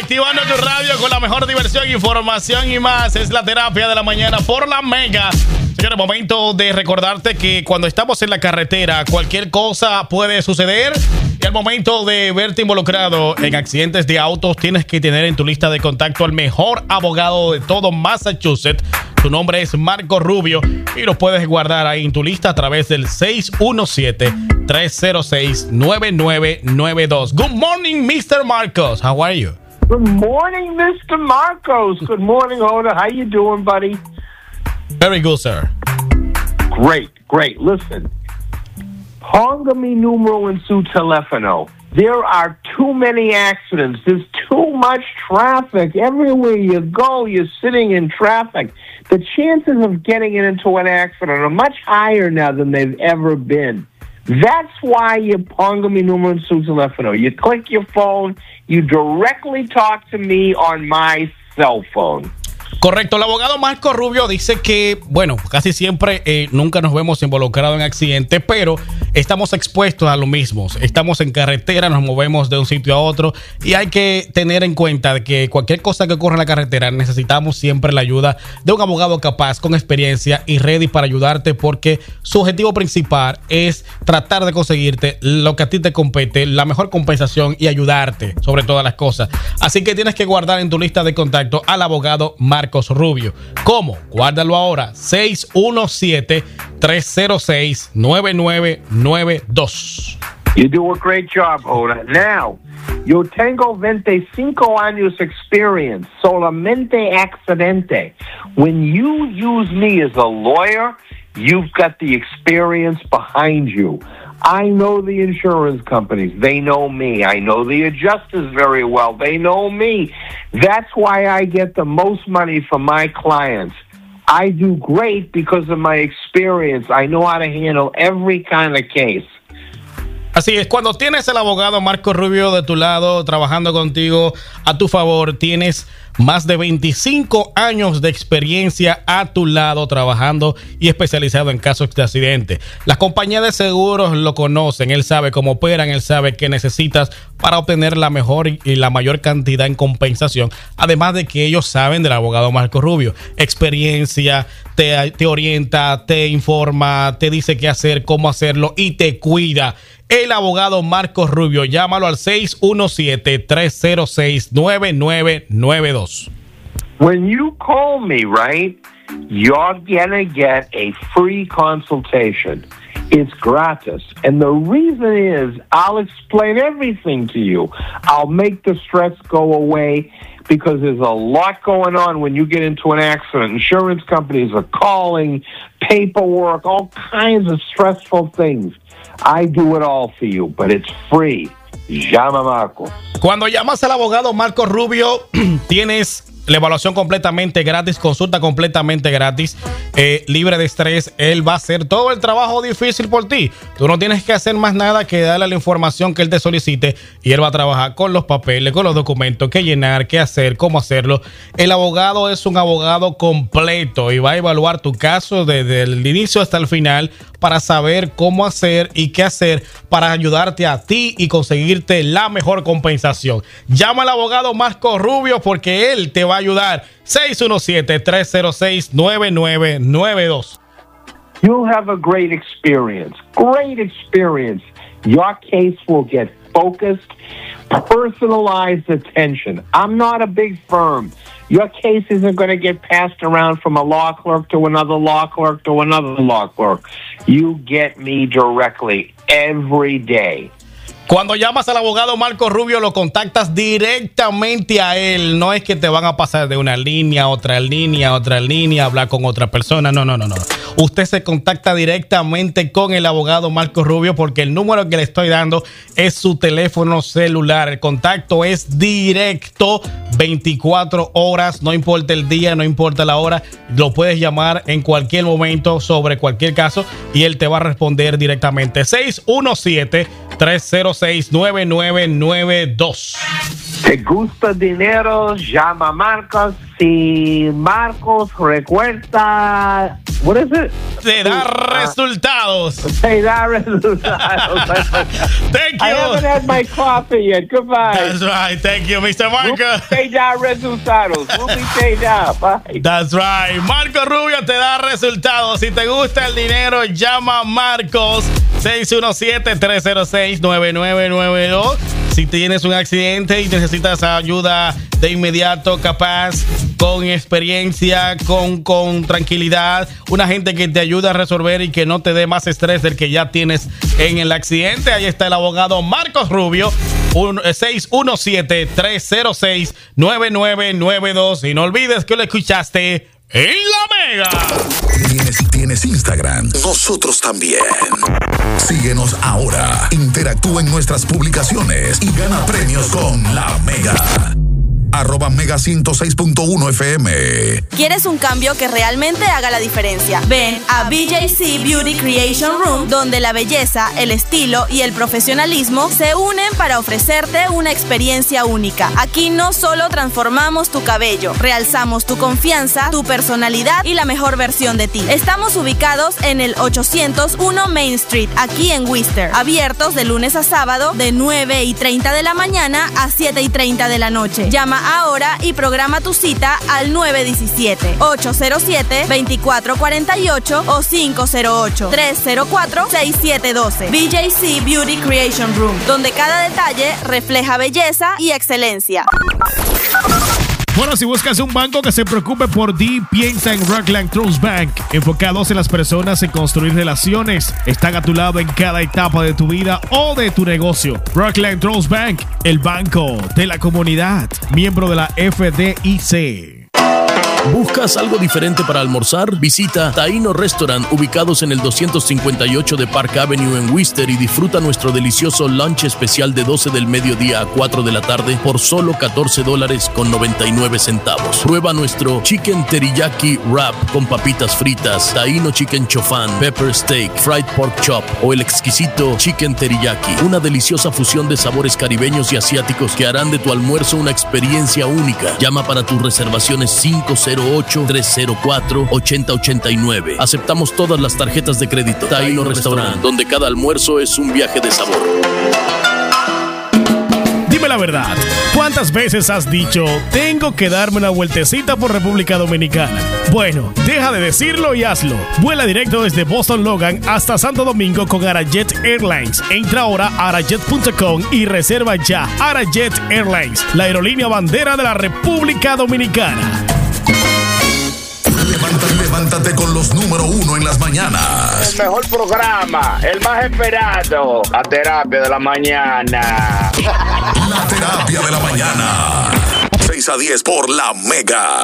Activando tu radio con la mejor diversión, información y más. Es la terapia de la mañana por la Mega. Señores, momento de recordarte que cuando estamos en la carretera, cualquier cosa puede suceder. Y al momento de verte involucrado en accidentes de autos, tienes que tener en tu lista de contacto al mejor abogado de todo Massachusetts. Su nombre es Marco Rubio y lo puedes guardar ahí en tu lista a través del 617-306-9992. Good morning, Mr. Marcos. How are you? Good morning, Mr. Marcos. Good morning, Hoda. How you doing, buddy? Very good, sir. Great. Listen, póngame número en su teléfono. There are too many accidents. There's too much traffic. Everywhere you go, you're sitting in traffic. The chances of getting into an accident are much higher now than they've ever been. That's why you pongo mi número en su teléfono. You click your phone, you directly talk to me on my cell phone. Correcto, el abogado Marco Rubio dice que, bueno, casi siempre nunca nos vemos involucrados en accidentes, pero estamos expuestos a lo mismo. Estamos en carretera, nos movemos de un sitio a otro y hay que tener en cuenta que cualquier cosa que ocurra en la carretera necesitamos siempre la ayuda de un abogado capaz, con experiencia y ready para ayudarte, porque su objetivo principal es tratar de conseguirte lo que a ti te compete, la mejor compensación y ayudarte sobre todas las cosas. Así que tienes que guardar en tu lista de contacto al abogado Marcos Rubio. ¿Cómo? Guárdalo ahora. 617-306-9992. You do a great job, Hoda. Now, yo tengo 25 años experience, solamente accidente. When you use me as a lawyer, you've got the experience behind you. I know the insurance companies. They know me. I know the adjusters very well. They know me. That's why I get the most money from my clients. I do great because of my experience. I know how to handle every kind of case. Así es, cuando tienes el abogado Marco Rubio de tu lado, trabajando contigo a tu favor, tienes más de 25 años de experiencia a tu lado trabajando y especializado en casos de accidente. Las compañías de seguros lo conocen, él sabe cómo operan, él sabe qué necesitas para obtener la mejor y la mayor cantidad en compensación. Además de que ellos saben del abogado Marco Rubio, experiencia, te orienta, te informa, te dice qué hacer, cómo hacerlo y te cuida. El abogado Marcos Rubio, llámalo al 617-306-9992. When you call me, right, you're gonna get a free consultation. It's gratis. And the reason is I'll explain everything to you. I'll make the stress go away because there's a lot going on when you get into an accident. Insurance companies are calling, paperwork, all kinds of stressful things. I do it all for you, but it's free. Llama Marco. Cuando llamas al abogado Marco Rubio, tienes la evaluación completamente gratis, consulta completamente gratis, libre de estrés. Él va a hacer todo el trabajo difícil por ti. Tú no tienes que hacer más nada que darle la información que él te solicite y él va a trabajar con los papeles, con los documentos, qué llenar, qué hacer, cómo hacerlo. El abogado es un abogado completo y va a evaluar tu caso desde el inicio hasta el final para saber cómo hacer y qué hacer para ayudarte a ti y conseguirte la mejor compensación. Llama al abogado Marco Rubio porque él te va a ayudar. 617-306-9992. You'll have a great experience. Great experience. Your case will get focused, personalized attention. I'm not a big firm. Your case isn't going to get passed around from a law clerk to another law clerk to another law clerk. You get me directly every day. Cuando llamas al abogado Marco Rubio, lo contactas directamente a él. No es que te van a pasar de una línea a otra línea, hablar con otra persona. No. Usted se contacta directamente con el abogado Marco Rubio porque el número que le estoy dando es su teléfono celular. El contacto es directo, 24 horas, no importa el día, no importa la hora. Lo puedes llamar en cualquier momento sobre cualquier caso y él te va a responder directamente. 617-306-9992. ¿Te gusta dinero? Llama a Marcos. Si Marcos recuerda... What is it? Te da resultados. Te da resultados. Thank I you. haven't had my coffee yet. Goodbye. That's right. Thank you, Mr. Marco. Te da resultados. Te da. Bye. That's right. Marco Rubio te da resultados. Si te gusta el dinero, llama a Marcos 617-306-9992. Si tienes un accidente y necesitas ayuda de inmediato, capaz, con experiencia, con tranquilidad, una gente que te ayuda a resolver y que no te dé más estrés del que ya tienes en el accidente. Ahí está el abogado Marcos Rubio, 617-306-9992. Y no olvides que lo escuchaste en La Mega. ¿Tienes Instagram? Nosotros también. Síguenos ahora. Interactúa en nuestras publicaciones y gana premios con La Mega. @Mega 106.1 FM. ¿Quieres un cambio que realmente haga la diferencia? Ven a BJC Beauty Creation Room, donde la belleza, el estilo y el profesionalismo se unen para ofrecerte una experiencia única. Aquí no solo transformamos tu cabello, realzamos tu confianza, tu personalidad y la mejor versión de ti. Estamos ubicados en el 801 Main Street, aquí en Worcester. Abiertos de lunes a sábado de 9:30 de la mañana a 7:30 de la noche. Llama ahora y programa tu cita al 917-807-2448 o 508-304-6712. BJC Beauty Creation Room, donde cada detalle refleja belleza y excelencia. Bueno, si buscas un banco que se preocupe por ti, piensa en Rockland Trust Bank. Enfocados en las personas y construir relaciones. Están a tu lado en cada etapa de tu vida o de tu negocio. Rockland Trust Bank, el banco de la comunidad. Miembro de la FDIC. ¿Buscas algo diferente para almorzar? Visita Taino Restaurant, ubicados en el 258 de Park Avenue en Worcester, y disfruta nuestro delicioso lunch especial de 12 del mediodía a 4 de la tarde por solo $14.99. Prueba nuestro Chicken Teriyaki Wrap con papitas fritas, Taino Chicken Chofan, Pepper Steak, Fried Pork Chop o el exquisito Chicken Teriyaki. Una deliciosa fusión de sabores caribeños y asiáticos que harán de tu almuerzo una experiencia única. Llama para tus reservaciones 508-304-8089. Aceptamos todas las tarjetas de crédito. Taino Restaurant, donde cada almuerzo es un viaje de sabor. Dime la verdad, ¿cuántas veces has dicho, tengo que darme una vueltecita por República Dominicana? Bueno, deja de decirlo y hazlo. Vuela directo desde Boston Logan hasta Santo Domingo con Arajet Airlines. Entra ahora a arajet.com y reserva ya. Arajet Airlines, la aerolínea bandera de la República Dominicana. Levántate con los número 1 en las mañanas. El mejor programa, el más esperado. La terapia de la mañana. La terapia de la mañana. 6 a 10 por La Mega.